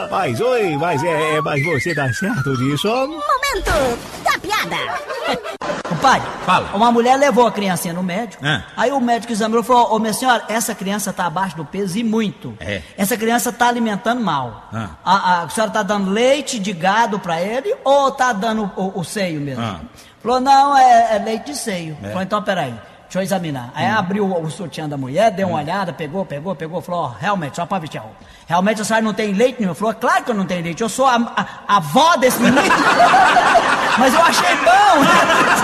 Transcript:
Mas mas você tá certo disso? Momento da piada. Compadre, Fala. uma mulher levou a criancinha no médico. Ah. Aí o médico examinou e falou: ô minha senhora, essa criança tá abaixo do peso e muito. É. Essa criança tá alimentando mal. Ah. A senhora tá dando leite de gado pra ele ou tá dando o seio mesmo? Ah. Falou: não, é leite de seio. Falou: então peraí, deixa eu examinar. Aí abriu o sutiã da mulher, deu uma olhada, pegou, falou: ó, realmente, só pra vestir. Realmente a senhora não tem leite nenhum? Falou: claro que eu não tenho leite, eu sou a avó desse menino. Mas eu achei bom, né?